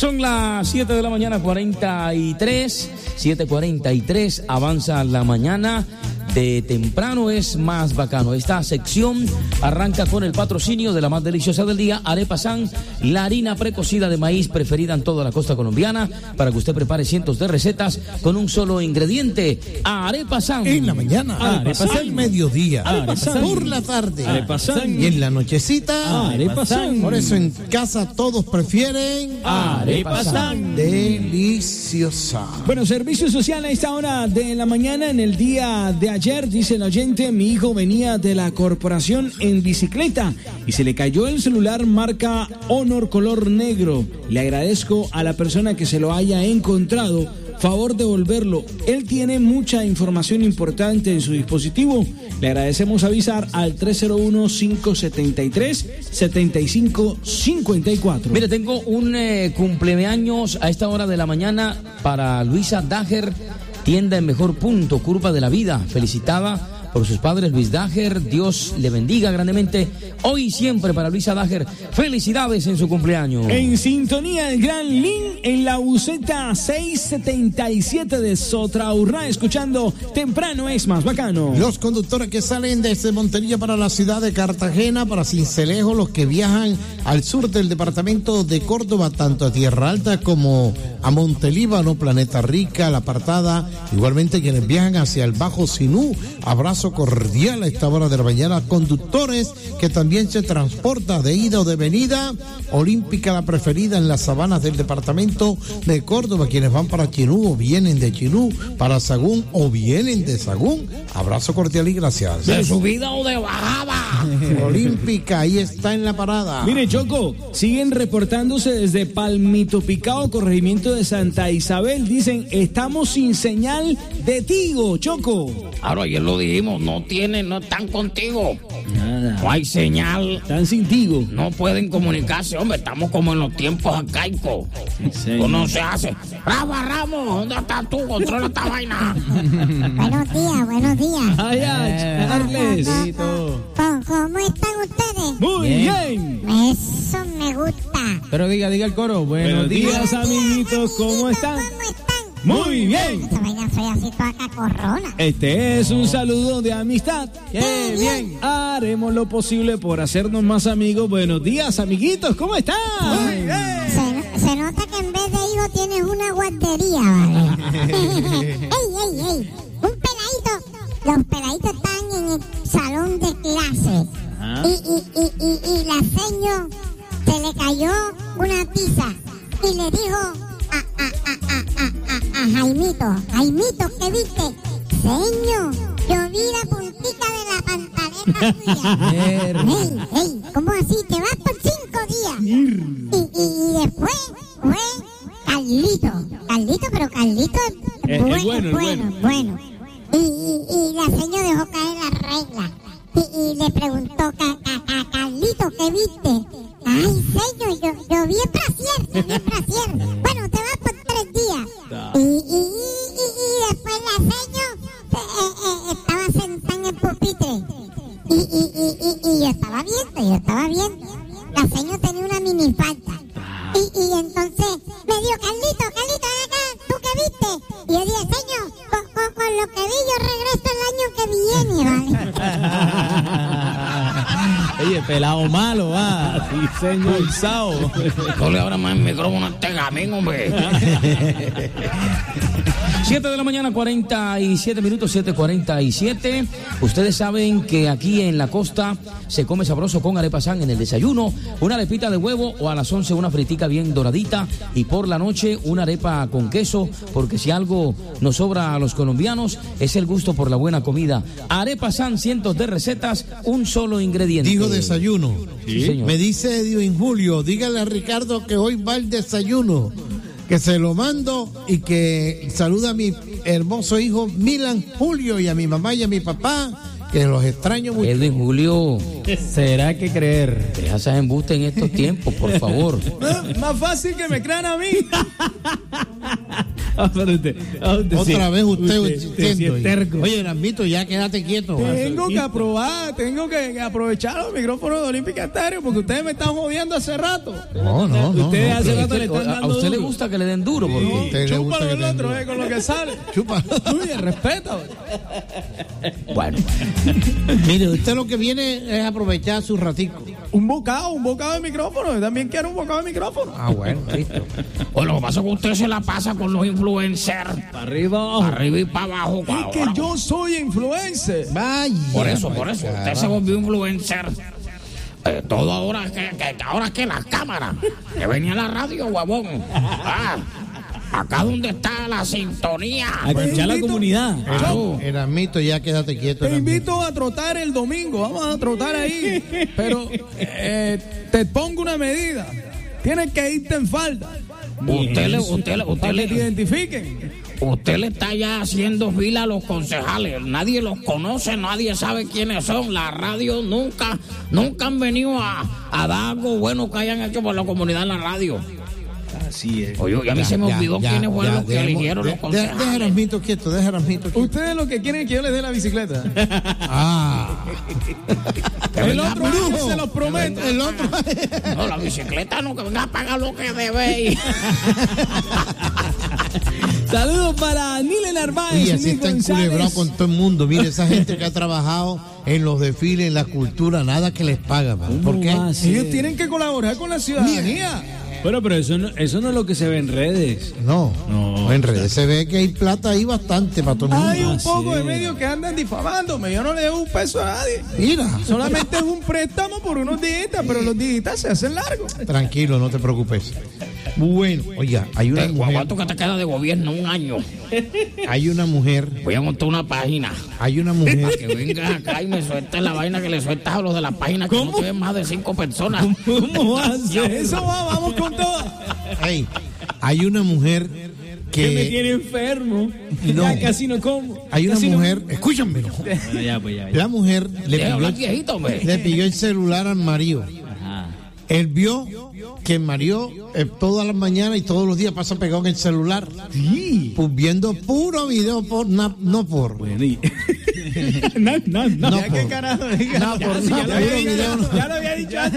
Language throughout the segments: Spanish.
Son las 7 de la mañana, 7:43, avanza la mañana. De temprano es más bacano. Esta sección arranca con el patrocinio de la más deliciosa del día, Arepa San, la harina precocida de maíz preferida en toda la costa colombiana, para que usted prepare cientos de recetas con un solo ingrediente. Arepa San. En la mañana, Arepa San. al mediodía, Arepa San. por la tarde, Arepa San. y en la nochecita, Arepa San. Por eso en casa todos prefieren Arepa San. Deliciosa. Bueno, servicio social a esta hora de la mañana. En el día de ayer, dice el oyente, mi hijo venía de la corporación en bicicleta y se le cayó el celular marca Honor color negro. Le agradezco a la persona que se lo haya encontrado. Favor devolverlo. Él tiene mucha información importante en su dispositivo. Le agradecemos avisar al 301-573-7554. Mire, tengo un cumpleaños a esta hora de la mañana para Luisa Dager, tienda en Mejor Punto, curva de la vida, felicitada por sus padres Luis Dager, Dios le bendiga grandemente, hoy y siempre para Luisa Dager, felicidades en su cumpleaños. En sintonía el Gran Lin en la buseta 677 de Sotraurrá, escuchando Temprano es más bacano. Los conductores que salen desde Montería para la ciudad de Cartagena, para Sincelejo, los que viajan al sur del departamento de Córdoba, tanto a Tierra Alta como a Montelíbano, Planeta Rica, La Apartada, igualmente quienes viajan hacia el Bajo Sinú, abrazo cordial a esta hora de la mañana. Conductores que también se transporta de ida o de venida, Olímpica la preferida en las sabanas del departamento de Córdoba, quienes van para Chinú o vienen de Chinú, para Sagún o vienen de Sagún, abrazo cordial y gracias. ¿De subida o de bajada? Olímpica, ahí está en la parada. Mire, Choco, siguen reportándose desde Palmito Picado, corregimiento de Santa Isabel. Dicen, estamos sin señal de Tigo, Choco. Claro, ayer lo dijimos, no están contigo. Nada. No hay señal. Están sin Tigo. No pueden comunicarse, hombre, estamos como en los tiempos arcaicos. Eso no se hace. Rafa Ramos, ¿dónde estás tú? Controla esta vaina. Buenos días. Ay, Charles. ¿Cómo están ustedes? Muy bien. Eso me gusta. Pero diga el coro. Buenos días, amiguitos, ¿cómo están? ¿Cómo están? Muy bien. Esta vaina soy así toda cacorrona. Este es un saludo de amistad. ¡Qué bien! Haremos lo posible por hacernos más amigos. Buenos días, amiguitos, ¿cómo están? Muy bien. Se nota que en vez de hijo tienes una guardería, ¿vale? ¡Ey! Un peladito. Los peladitos están en el salón de clase. Y la seño se le cayó una tiza y le dijo a Jaimito, ¿qué viste? Señor, yo vi la puntita de la pantaleta tuya. Ey, ¿cómo así? Te vas por 5 días. Y después fue Carlito, pero Carlito es bueno. Y la señora dejó caer la regla. Y le preguntó, Carlito, ¿qué viste? Ay, señor, yo vi el brasier. Bueno, te vas por 3 días. Y después la señor estaba sentada en el pupitre. Y yo estaba viendo. La señor tenía una minifalda. Y entonces me dijo, Carlito, ven acá, ¿tú qué viste? Y yo dije, señor, con lo que vi yo regreso el año que viene, ¿vale? Oye, pelado malo, va. Sí, señor. Pulsado. No le abra más el micrófono a este gamín, hombre. 7 de la mañana, 47 minutos, 7:47. Ustedes saben que aquí en la costa se come sabroso con arepa San en el desayuno, una arepita de huevo, o a las 11 una fritica bien doradita, y por la noche una arepa con queso, porque si algo nos sobra a los colombianos es el gusto por la buena comida. Arepa San, cientos de recetas, un solo ingrediente. Dijo desayuno. Sí, señor. Me dice Edwin Julio, dígale a Ricardo que hoy va el desayuno, que se lo mando, y que saluda a mi hermoso hijo Milan Julio, y a mi mamá y a mi papá, que los extraño mucho. Edwin Julio, ¿Será que creer? deja ese embuste en estos tiempos, por favor. Más fácil que me crean a mí. Otra vez usted sí es terco. Oye, Erasmito, ya quédate quieto. Tengo que aprobar, tengo que aprovechar los micrófonos de Olímpica Estéreo porque ustedes me están jodiendo hace rato. No. Ustedes hace rato le están ¿A dando usted le duro. gusta que le den duro? Porque usted le gusta Chúpalo que el le den otro, duro. con lo que sale. Chupa. Oye, respeta. bueno, Mire, usted lo que viene es aprovechar su ratico. Un bocado de micrófono. Yo también quiero un bocado de micrófono. Ah, bueno, listo. o lo que pasa es que usted se la pasa con los influencers. Para arriba. Para arriba y para abajo. Es que yo soy influencer. Vaya. Por eso. Usted se volvió influencer. Todo ahora que las cámaras. Que venía la radio, huevón. Acá donde está la sintonía. A escuchar la Invito- comunidad. Claro. Erasmito, ya quédate quieto. Te Erasmito. invito a trotar el domingo. Vamos a trotar ahí. Pero te pongo una medida. Tienes que irte en falda. Usted Para que te identifiquen. le está ya haciendo fila a los concejales. Nadie los conoce, nadie sabe quiénes son. La radio nunca han venido a dar algo bueno que hayan hecho por la comunidad en la radio. Así es. Oye, a mí se me olvidó quiénes fueron los que eligieron los Deja concejales. Erasmito quieto, deja Erasmito quieto. Ustedes lo que quieren es que yo les dé la bicicleta. Ah. El otro año se los prometo. El otro. No, la bicicleta no, que venga a pagar lo que debe. Saludos para Nile Narváez. Y así Luis está González. enculebrado con todo el mundo. Mire, esa gente que ha trabajado en los desfiles, en la cultura, nada que les paga, man. ¿Por qué? va a ser? Ellos tienen que colaborar con la ciudadanía. Bueno, pero eso no es lo que se ve en redes. No, No. en redes se ve que hay plata ahí bastante para todo el mundo. Hay un poco sí. de medios que andan difamándome. Yo no le debo un peso a nadie. Mira, Solamente es un préstamo por unos días, pero los días se hacen largos. tranquilo, no te preocupes. Bueno, oiga, hay una mujer, ¿Cuánto que te queda de gobierno? Un año. hay una mujer, Voy a montar una página. hay una mujer. Que vengas acá y me sueltes la vaina que le sueltas a los de la página que no tienen más de 5 personas. ¿Cómo va a ser? Eso vamos con todo. Hey, hay una mujer Que me que tiene enfermo. No. Ya casi no como. hay una Casi no- mujer, escúchame, Bueno, ya. la mujer Deja hablar viejito, hombre. le pidió el celular al marido. Ajá. Él vio que el marido todas las mañanas y todos los días pasa pegado en el celular. Sí. Pues viendo puro video por no por. Bueno, y- No. No, Ya, ¿qué por- carajo? no, por- Ya no, lo puro había dicho, video, no. ya lo había dicho antes.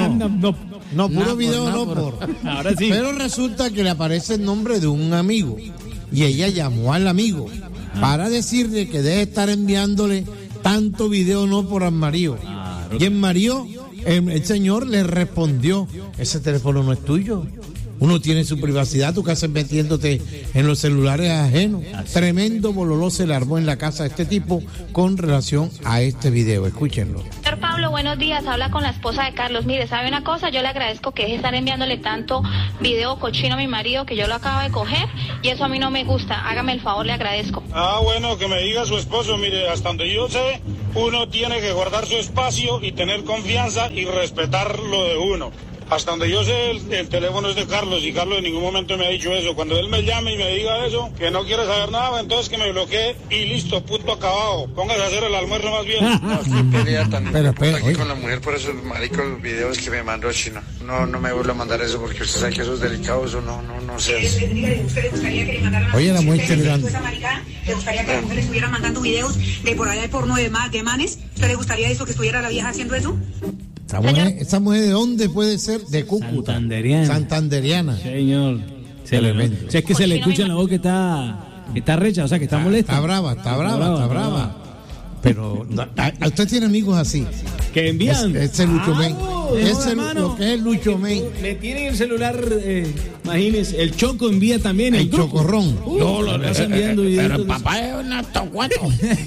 No, puro No, video por- no no, por. Ahora sí. Pero resulta que le aparece el nombre de un amigo. Y ella llamó al amigo para decirle que debe estar enviándole tanto video no por al marido. Claro. Y el marido, el señor le respondió, ese teléfono no es tuyo. Uno tiene su privacidad, tú que haces metiéndote en los celulares ajenos. Tremendo bololó se le armó en la casa de este tipo con relación a este video. Escúchenlo. Señor Pablo, buenos días. Habla con la esposa de Carlos. Mire, ¿sabe una cosa? Yo le agradezco que deje de estar enviándole tanto video cochino a mi marido que yo lo acabo de coger y eso a mí no me gusta. Hágame el favor, le agradezco. Bueno, que me diga su esposo, mire, hasta donde yo sé, uno tiene que guardar su espacio y tener confianza y respetar lo de uno. Hasta donde yo sé, el teléfono es de Carlos y Carlos en ningún momento me ha dicho eso. Cuando él me llame y me diga eso, que no quiere saber nada, entonces que me bloquee y listo, punto acabado. Póngase a hacer el almuerzo más bien. No, qué pelea tan Espera, aquí oye. con la mujer por esos maricos videos que me mandó Chino. No me vuelvo a mandar eso porque usted sabe que eso es delicado, eso no sé. Oye, la mujer mirando. ¿Le gustaría que las mujeres estuvieran mandando videos de por allá de porno de manes? ¿Usted le gustaría eso, que estuviera la vieja haciendo eso? ¿Esa mujer de dónde puede ser? De Cúcuta. Santanderiana. Santanderiana. Señor. Tremendo. O sea, es que se le escucha en la voz que está recha, o sea, que está molesta. Está brava. Pero usted tiene amigos así. Que envían. Ese Lucho Men. Ese hermano. lo que es el Lucho Men. Me tienen el celular, imagínense, el Choco envía también El grupo. chocorrón. No, lo estás enviando videos pero el de- papá es Ernesto Cueto.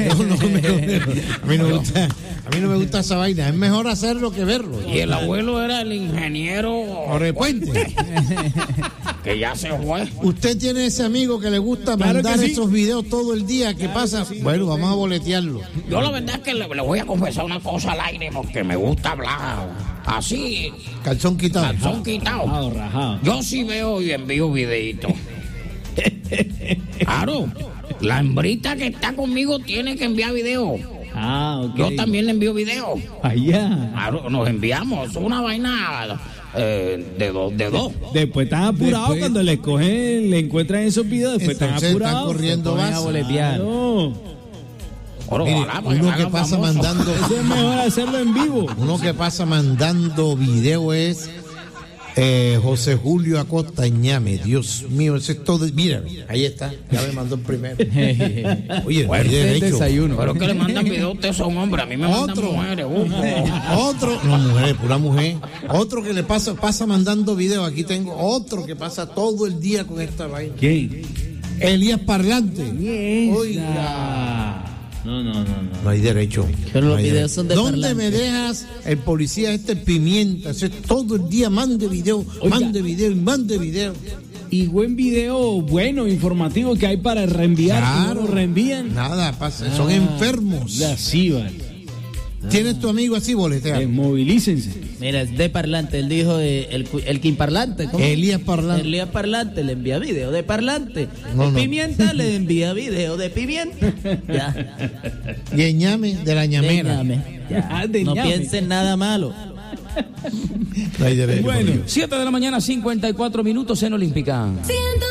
A mí no me gusta esa vaina. Es mejor hacerlo que verlo. Y el abuelo era el ingeniero Por el puente. que ya se fue. Usted tiene ese amigo que le gusta Claro mandar que sí. esos videos todo el día. ¿Qué pasa? Bueno, vamos a boletearlo. Yo la verdad es que le voy a confesar una cosa al aire porque me gusta hablar así, Calzón quitado. calzón quitado. Rajado. Yo sí veo y envío videitos. Claro, la hembrita que está conmigo tiene que enviar video. Ok. Yo también le envío video. Allá. Claro, nos enviamos. Es una vaina de dos. Después están apurados Después- cuando le cogen, le encuentran esos videos, después están Entonces están apurados. corriendo se ponen a base. boletear. No. Oro, Mire, ojalá, pues, uno hagan que pasa famoso. mandando, Eso es mejor hacerlo en vivo. uno que pasa mandando video es José Julio Acosta Ñame. Dios mío, ese es todo. Mira, ahí está, ya me mandó el primero. Oye, no hay derecho. Pero es que le mandan video a usted, son hombres. A mí me mandan Otro. mujeres. Otro, no, mujer, pura mujer. Otro que le pasa mandando video. Aquí tengo otro que pasa todo el día con esta vaina. ¿Quién? Elías Parlante. Oiga. No. No hay derecho. Pero los No hay videos derecho. son de ¿Dónde parlante. me dejas el policía Pimienta? Ese todo el día mande video, Oiga. mande video. Y buen video, bueno, informativo que hay para reenviar. Claro. Y no lo reenvían. Nada pasa, son enfermos. Así, vale. ¿Tienes tu amigo así, boletea? Movilícense. Mira, es de parlante. Él dijo el Kim Parlante. ¿cómo? Elías Parlante. Elías Parlante le envía video de parlante. No, El no. Pimienta le envía video de pimienta. Ya. Y el ñame de la ñamera. Ñame. Ya. Ah, de No ñame. piensen nada malo. No hay derecho. Bueno. 7 de la mañana, 54 minutos en Olímpica.